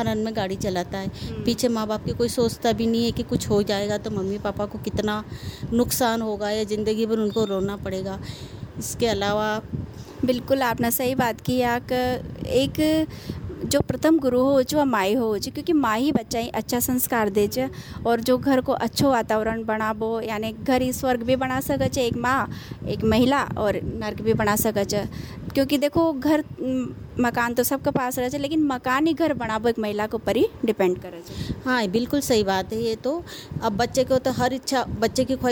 तूफान में गाड़ी चलाता है, पीछे माँ बाप की कोई सोचता भी नहीं है कि कुछ हो जाएगा तो मम्मी पापा को कितना नुकसान होगा या ज़िंदगी भर उनको रोना पड़ेगा। इसके अलावा बिल्कुल आपने सही बात की। एक जो प्रथम गुरु हो जो माई हो, क्योंकि माँ ही बच्चा ही अच्छा संस्कार दे छ और जो घर को अच्छो वातावरण बनाबो, यानी घर ही स्वर्ग भी बना सके छ एक माँ, एक महिला, और नर्क भी बना सके छ। क्योंकि देखो घर मकान तो सबके पास रहे, लेकिन मकान ही घर बनाबो एक महिला के ऊपर ही डिपेंड करे छ। हाँ, बिल्कुल सही बात है ये तो। अब बच्चे को तो हर इच्छा, बच्चे की ख्वाहिश